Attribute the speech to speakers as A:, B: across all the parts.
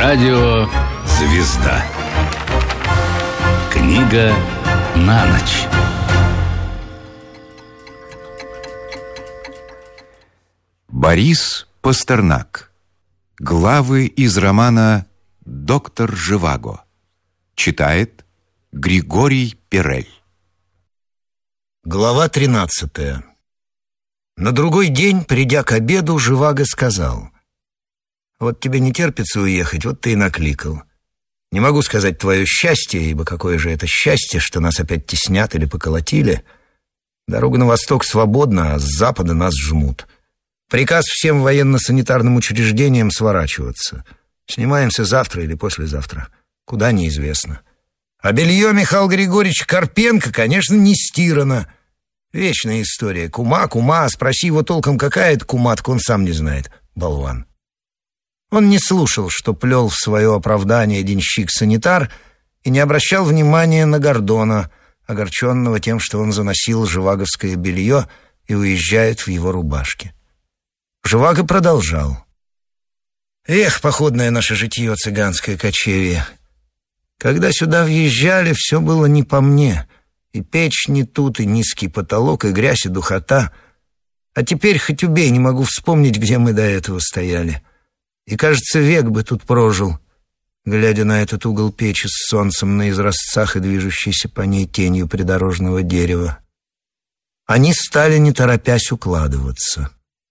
A: Радио «Звезда». Книга на ночь.
B: Борис Пастернак. Главы из романа «Доктор Живаго». Читает Григорий Перель.
C: Глава 13. На другой день, придя к обеду, Живаго сказал: «Вот тебе не терпится уехать, вот ты и накликал. Не могу сказать твое счастье, ибо какое же это счастье, что нас опять теснят или поколотили. Дорога на восток свободна, а с запада нас жмут. Приказ всем военно-санитарным учреждениям сворачиваться. Снимаемся завтра или послезавтра. Куда, неизвестно. А белье Михаила Григорьевича Карпенко, конечно, не стирано. Вечная история. Кума, спроси его толком, какая это кума, так он сам не знает. Болван». Он не слушал, что плел в свое оправдание денщик-санитар, и не обращал внимания на Гордона, огорченного тем, что он заносил живаговское белье и уезжает в его рубашке. Живаго продолжал: «Эх, походное наше житье, цыганское кочевье. Когда сюда въезжали, все было не по мне. И печь не тут, и низкий потолок, и грязь, и духота. А теперь хоть убей, не могу вспомнить, где мы до этого стояли. И, кажется, век бы тут прожил, глядя на этот угол печи с солнцем на изразцах и движущейся по ней тенью придорожного дерева». Они стали, не торопясь, укладываться.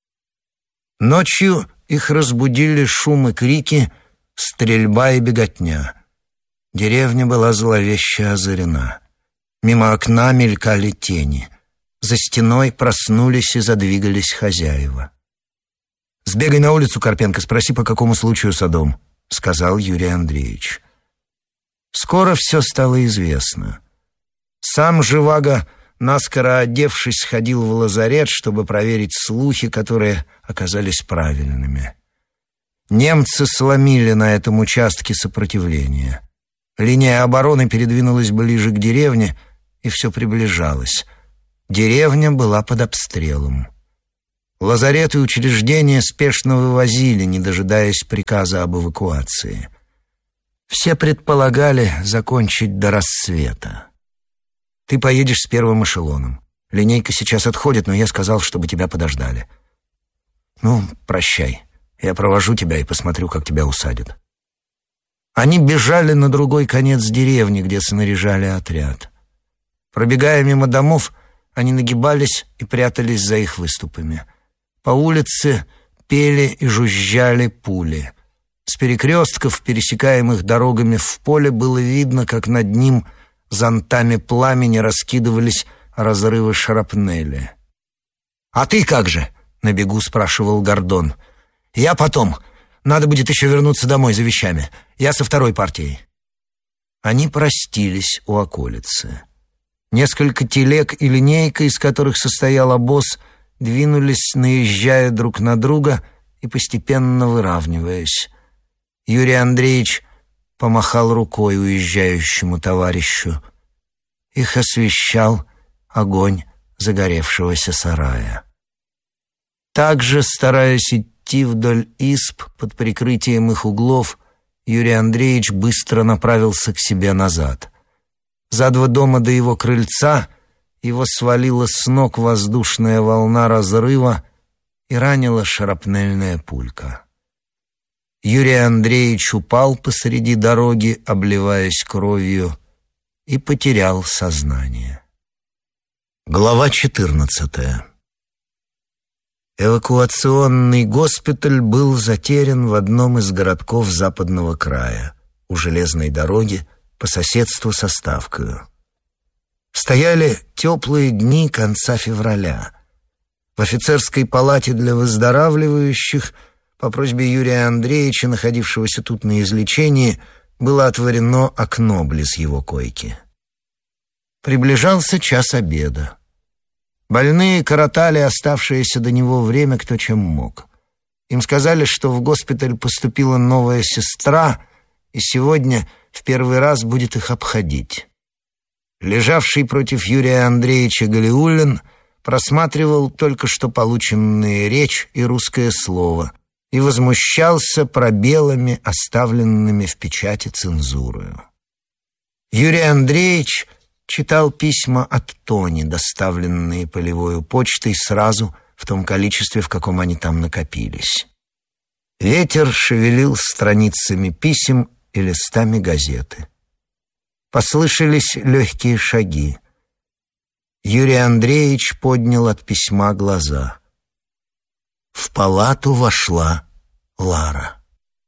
C: Ночью их разбудили шум и крики, стрельба и беготня. Деревня была зловеще озарена. Мимо окна мелькали тени. За стеной проснулись и задвигались хозяева. «Сбегай на улицу, Карпенко, спроси, по какому случаю Содом», — сказал Юрий Андреевич. Скоро все стало известно. Сам Живаго, наскоро одевшись, сходил в лазарет, чтобы проверить слухи, которые оказались правильными. Немцы сломили на этом участке сопротивление. Линия обороны передвинулась ближе к деревне, и все приближалось. Деревня была под обстрелом. Лазареты и учреждения спешно вывозили, не дожидаясь приказа об эвакуации. Все предполагали закончить до рассвета. «Ты поедешь с первым эшелоном. Линейка сейчас отходит, но я сказал, чтобы тебя подождали. Ну, прощай. Я провожу тебя и посмотрю, как тебя усадят». Они бежали на другой конец деревни, где снаряжали отряд. Пробегая мимо домов, они нагибались и прятались за их выступами. По улице пели и жужжали пули. С перекрестков, пересекаемых дорогами в поле, было видно, как над ним зонтами пламени раскидывались разрывы шрапнели. «А ты как же?» — на бегу спрашивал Гордон. «Я потом. Надо будет еще вернуться домой за вещами. Я со второй партией». Они простились у околицы. Несколько телег и линейка, из которых состоял обоз, двинулись, наезжая друг на друга и постепенно выравниваясь. Юрий Андреевич помахал рукой уезжающему товарищу. Их освещал огонь загоревшегося сарая. Также, стараясь идти вдоль изб под прикрытием их углов, Юрий Андреевич быстро направился к себе назад. За 2 дома до его крыльца его свалила с ног воздушная волна разрыва и ранила шрапнельная пулька. Юрий Андреевич упал посреди дороги, обливаясь кровью, и потерял сознание. Глава 14. Эвакуационный госпиталь был затерян в одном из городков западного края, у железной дороги, по соседству со Ставкою. Стояли теплые дни конца февраля. В офицерской палате для выздоравливающих по просьбе Юрия Андреевича, находившегося тут на излечении, было отворено окно близ его койки. Приближался час обеда. Больные коротали оставшееся до него время кто чем мог. Им сказали, что в госпиталь поступила новая сестра, и сегодня в первый раз будет их обходить. Лежавший против Юрия Андреевича Галиуллин просматривал только что полученные речь и русское слово и возмущался пробелами, оставленными в печати цензурою. Юрий Андреевич читал письма от Тони, доставленные полевой почтой сразу в том количестве, в каком они там накопились. Ветер шевелил страницами писем и листами газеты. Послышались легкие шаги. Юрий Андреевич поднял от письма глаза. В палату вошла Лара.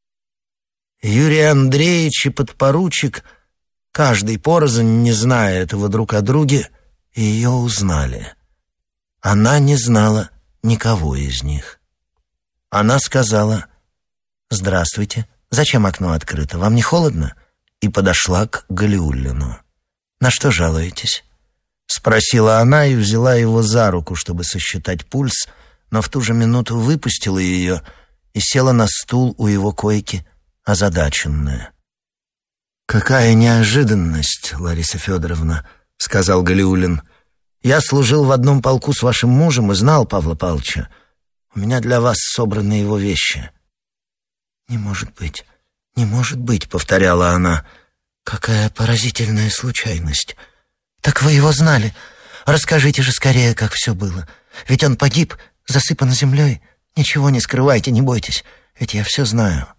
C: Юрий Андреевич и подпоручик, каждый порознь, не зная этого друг о друге, ее узнали. Она не знала никого из них. Она сказала: «Здравствуйте. Зачем окно открыто? Вам не холодно?» И подошла к Галиуллину. «На что жалуетесь?» Спросила она и взяла его за руку, чтобы сосчитать пульс, но в ту же минуту выпустила ее и села на стул у его койки, озадаченная. «Какая неожиданность, Лариса Федоровна», — сказал Галиуллин. «Я служил в одном полку с вашим мужем и знал Павла Павловича. У меня для вас собраны его вещи». «Не может быть», — повторяла она. «Какая поразительная случайность. Так вы его знали. Расскажите же скорее, как все было. Ведь он погиб, засыпан землей. Ничего не скрывайте, не бойтесь, ведь я все знаю».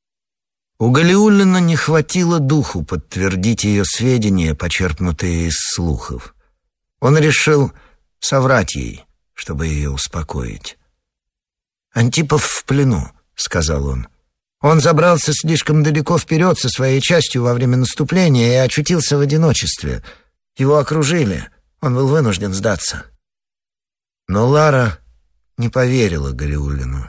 C: У Галиуллина не хватило духу подтвердить ее сведения, почерпнутые из слухов. Он решил соврать ей, чтобы ее успокоить. «Антипов в плену», — сказал он. «Он забрался слишком далеко вперед со своей частью во время наступления и очутился в одиночестве. Его окружили, он был вынужден сдаться». Но Лара не поверила Галиуллину.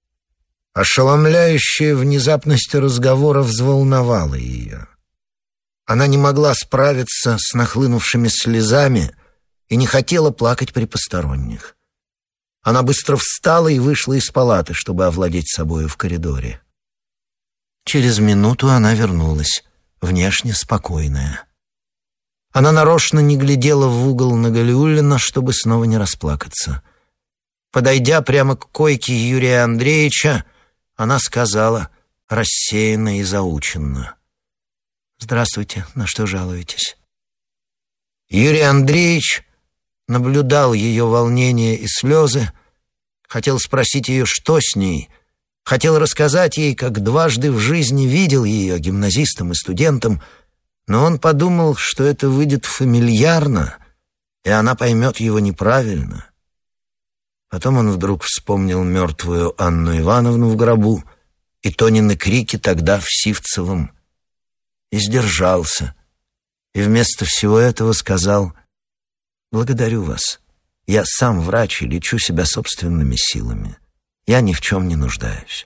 C: Ошеломляющая внезапность разговора взволновала ее. Она не могла справиться с нахлынувшими слезами и не хотела плакать при посторонних. Она быстро встала и вышла из палаты, чтобы овладеть собою в коридоре. Через минуту она вернулась, внешне спокойная. Она нарочно не глядела в угол на Галиуллина, чтобы снова не расплакаться. Подойдя прямо к койке Юрия Андреевича, она сказала рассеянно и заученно: «Здравствуйте, на что жалуетесь?» Юрий Андреевич наблюдал ее волнение и слезы, хотел спросить ее, что с ней, хотел рассказать ей, как дважды в жизни видел ее гимназистом и студентом, но он подумал, что это выйдет фамильярно, и она поймет его неправильно. Потом он вдруг вспомнил мертвую Анну Ивановну в гробу и Тонины крики тогда в Сивцевом, и сдержался, и вместо всего этого сказал: «Благодарю вас. Я сам врач и лечу себя собственными силами. Я ни в чем не нуждаюсь».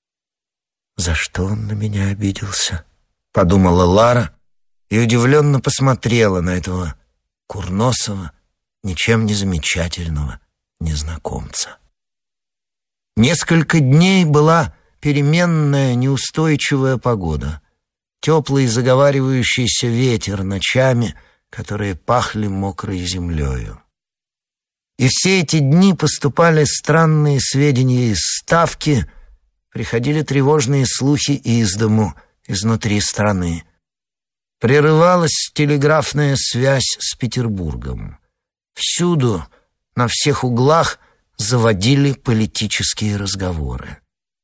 C: «За что он на меня обиделся?» — подумала Лара и удивленно посмотрела на этого курносого, ничем не замечательного незнакомца. Несколько дней была переменная, неустойчивая погода, теплый заговаривающийся ветер ночами, которые пахли мокрой землею. И все эти дни поступали странные сведения из Ставки, приходили тревожные слухи из дому, изнутри страны. Прерывалась телеграфная связь с Петербургом. Всюду, на всех углах, заводили политические разговоры.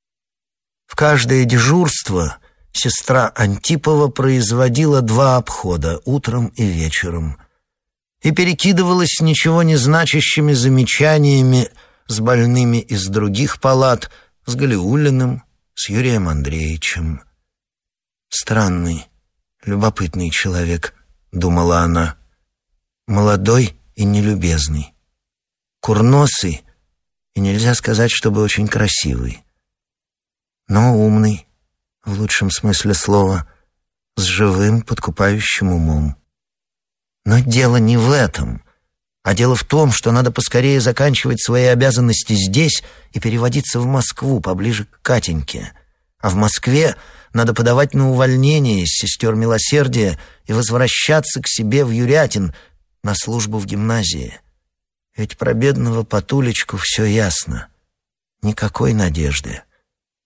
C: В каждое дежурство сестра Антипова производила 2 обхода утром и вечером и перекидывалась ничего не значащими замечаниями с больными из других палат, с Галиуллиным, с Юрием Андреевичем. «Странный, любопытный человек», — думала она, — «молодой и нелюбезный, курносый и нельзя сказать, чтобы очень красивый, но умный, в лучшем смысле слова, с живым, подкупающим умом. Но дело не в этом, а дело в том, что надо поскорее заканчивать свои обязанности здесь и переводиться в Москву, поближе к Катеньке. А в Москве надо подавать на увольнение из сестер милосердия и возвращаться к себе в Юрятин на службу в гимназии. Ведь про бедного Патулечку все ясно. Никакой надежды.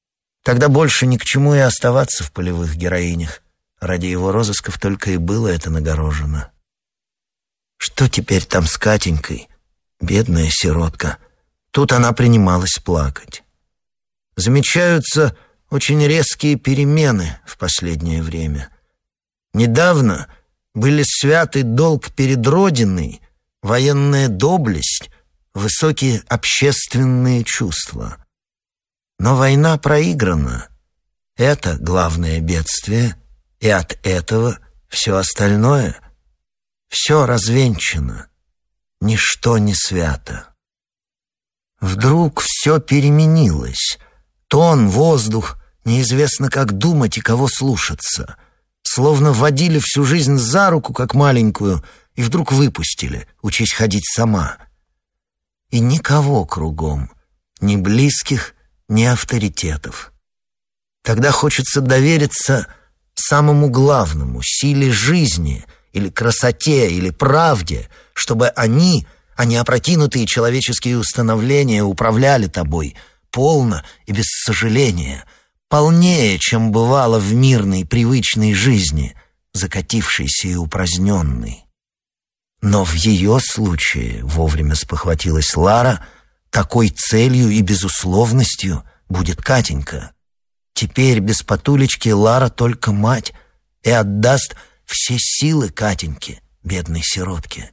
C: Тогда больше ни к чему и оставаться в полевых героинях. Ради его розысков только и было это нагорожено. Что теперь там с Катенькой? Бедная сиротка. Тут она принималась плакать. Замечаются очень резкие перемены в последнее время. Недавно были святы долг перед Родиной, военная доблесть, высокие общественные чувства. Но война проиграна. Это главное бедствие, и от этого все остальное, все развенчано. Ничто не свято. Вдруг все переменилось. Тон, воздух, неизвестно, как думать и кого слушаться. Словно водили всю жизнь за руку, как маленькую, и вдруг выпустили, учись ходить сама. И никого кругом, ни близких, ни авторитетов. Тогда хочется довериться самому главному, силе жизни, или красоте, или правде, чтобы они, а не опрокинутые человеческие установления, управляли тобой полно и без сожаления, полнее, чем бывало в мирной, привычной жизни, закатившейся и упраздненной. Но в ее случае, вовремя спохватилась Лара, такой целью и безусловностью будет Катенька. Теперь без Патулечки Лара только мать и отдаст все силы Катеньке, бедной сиротке.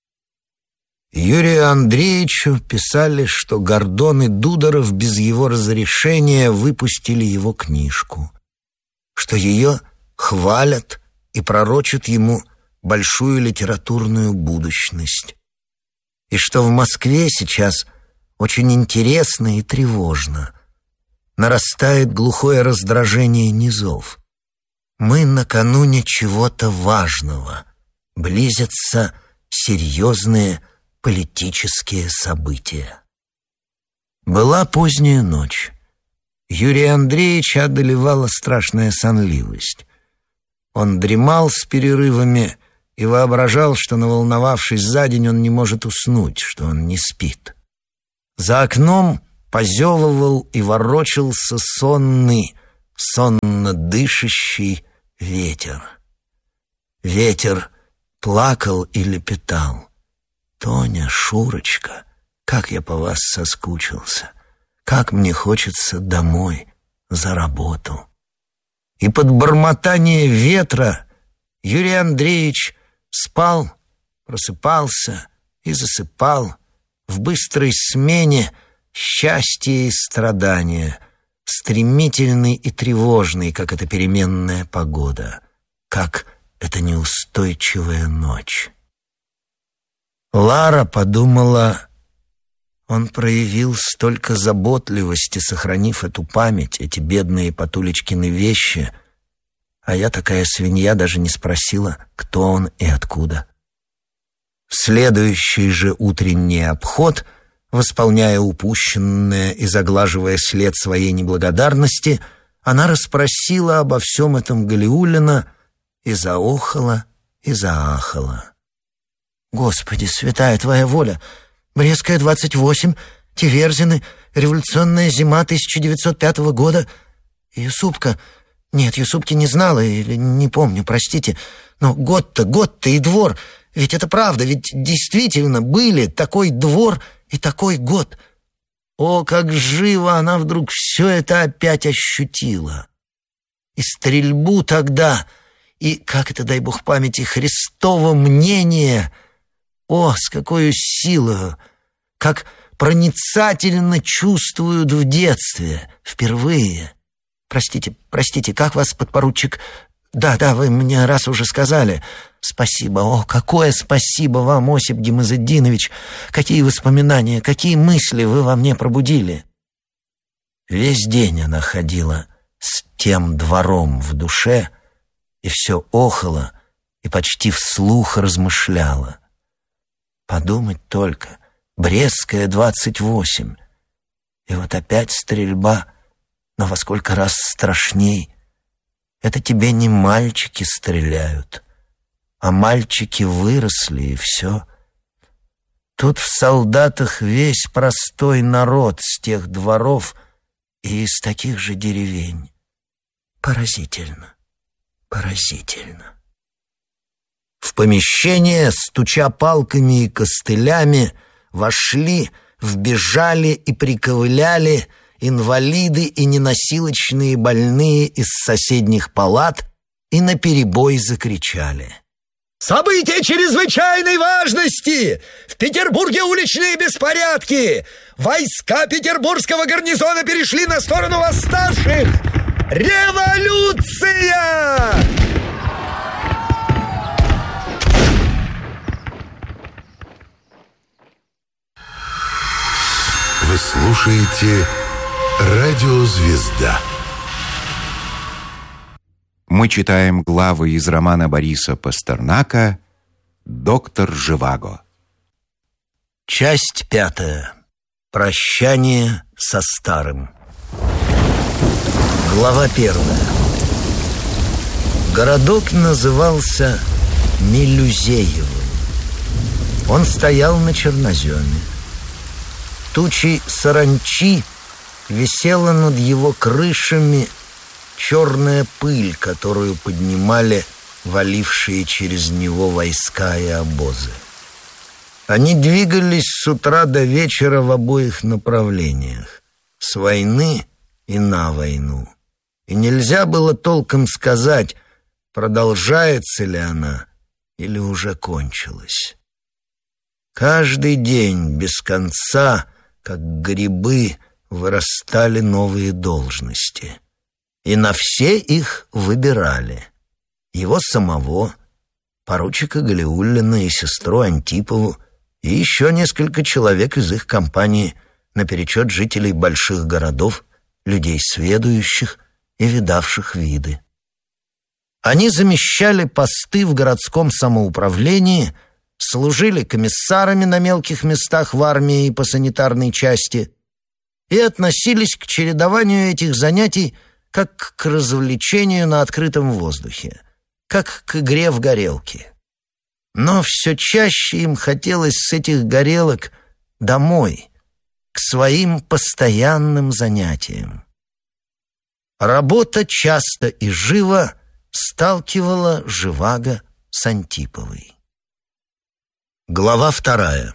C: Юрию Андреевичу писали, что Гордон и Дудоров без его разрешения выпустили его книжку, что ее хвалят и пророчат ему большую литературную будущность, и что в Москве сейчас очень интересно и тревожно. Нарастает глухое раздражение низов. Мы накануне чего-то важного. Близятся серьезные политические события. Была поздняя ночь. Юрия Андреевича одолевала страшная сонливость. Он дремал с перерывами и воображал, что, наволновавшись за день, он не может уснуть, что он не спит. За окном позевывал и ворочался сонный, сонно дышащий ветер. Ветер плакал и лепетал: «Тоня, Шурочка, как я по вас соскучился, как мне хочется домой, за работу». И под бормотание ветра Юрий Андреевич спал, просыпался и засыпал в быстрой смене счастья и страдания, стремительный и тревожный, как эта переменная погода, как эта неустойчивая ночь. Лара подумала: он проявил столько заботливости, сохранив эту память, эти бедные Патулечкины вещи, а я, такая свинья, даже не спросила, кто он и откуда. В следующий же утренний обход, восполняя упущенное и заглаживая след своей неблагодарности, она расспросила обо всем этом Галиуллина и заохала, и заахала. «Господи, святая твоя воля! Брестская, 28, Тиверзины, революционная зима 1905 года. Юсупка... Нет, Юсупки не знала или не помню, простите. Но год-то и двор. Ведь это правда, ведь действительно были такой двор и такой год». О, как живо она вдруг все это опять ощутила. И стрельбу тогда, и, как это, дай бог памяти, Христово мнение. О, с какой силою, как проницательно чувствуют в детстве, впервые. Простите, как вас, подпоручик? Да, вы мне раз уже сказали. Спасибо, о, какое спасибо вам, Осип Гимазетдинович. Какие воспоминания, какие мысли вы во мне пробудили. Весь день она ходила с тем двором в душе и все охала и почти вслух размышляла. Подумать только, Брестская, 28. И вот опять стрельба, но во сколько раз страшней. Это тебе не мальчики стреляют, а мальчики выросли, и все. Тут в солдатах весь простой народ с тех дворов и из таких же деревень. Поразительно, поразительно. В помещение, стуча палками и костылями, вошли, вбежали и приковыляли инвалиды и неносилочные больные из соседних палат и наперебой закричали: «Событие чрезвычайной важности! В Петербурге уличные беспорядки! Войска петербургского гарнизона перешли на сторону восставших! Революция!»
D: Вы слушаете «Радио Звезда».
B: Мы читаем главы из романа Бориса Пастернака «Доктор Живаго».
C: Часть 5. Прощание со старым. Глава 1. Городок назывался Мелюзеевым. Он стоял на черноземе. Тучей саранчи висела над его крышами черная пыль, которую поднимали валившие через него войска и обозы. Они двигались с утра до вечера в обоих направлениях, с войны и на войну. И нельзя было толком сказать, продолжается ли она или уже кончилась. Каждый день без конца, как грибы, вырастали новые должности. И на все их выбирали. Его самого, поручика Галиуллина и сестру Антипову, и еще несколько человек из их компании, наперечет жителей больших городов, людей сведущих и видавших виды. Они замещали посты в городском самоуправлении, служили комиссарами на мелких местах в армии и по санитарной части и относились к чередованию этих занятий как к развлечению на открытом воздухе, как к игре в горелки. Но все чаще им хотелось с этих горелок домой, к своим постоянным занятиям. Работа часто и живо сталкивала Живаго с Антиповой. Глава 2.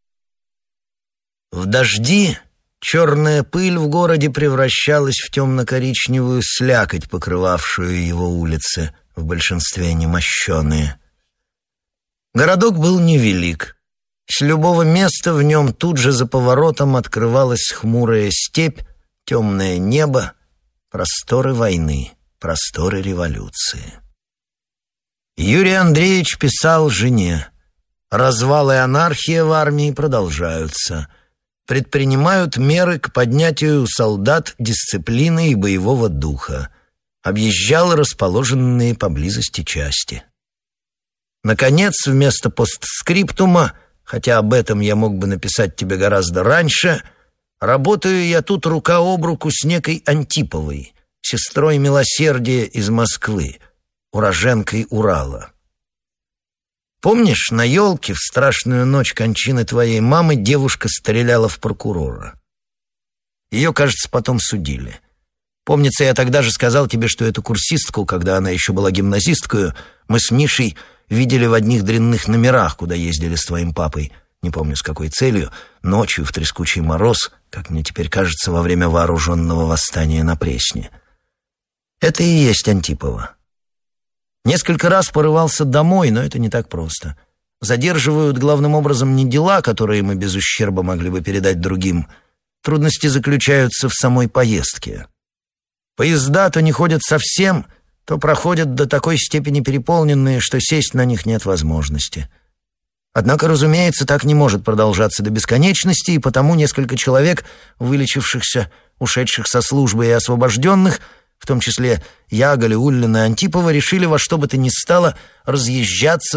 C: В дожди черная пыль в городе превращалась в темно-коричневую слякоть, покрывавшую его улицы, в большинстве немощеные. Городок был невелик. С любого места в нем тут же за поворотом открывалась хмурая степь, темное небо, просторы войны, просторы революции. Юрий Андреевич писал жене: «Развал и анархия в армии продолжаются. Предпринимают меры к поднятию у солдат дисциплины и боевого духа. Объезжал расположенные поблизости части. Наконец, вместо постскриптума, хотя об этом я мог бы написать тебе гораздо раньше, работаю я тут рука об руку с некой Антиповой, сестрой милосердия из Москвы, уроженкой Урала. Помнишь, на елке в страшную ночь кончины твоей мамы девушка стреляла в прокурора? Ее, кажется, потом судили. Помнится, я тогда же сказал тебе, что эту курсистку, когда она еще была гимназисткою, мы с Мишей видели в одних дрянных номерах, куда ездили с твоим папой, не помню с какой целью, ночью в трескучий мороз, как мне теперь кажется, во время вооруженного восстания на Пресне. Это и есть Антипова. Несколько раз порывался домой, но это не так просто. Задерживают главным образом не дела, которые мы без ущерба могли бы передать другим. Трудности заключаются в самой поездке. Поезда то не ходят совсем, то проходят до такой степени переполненные, что сесть на них нет возможности. Однако, разумеется, так не может продолжаться до бесконечности, и потому несколько человек, вылечившихся, ушедших со службы и освобожденных, в том числе я, Галиуллина и Антипова, решили во что бы то ни стало разъезжаться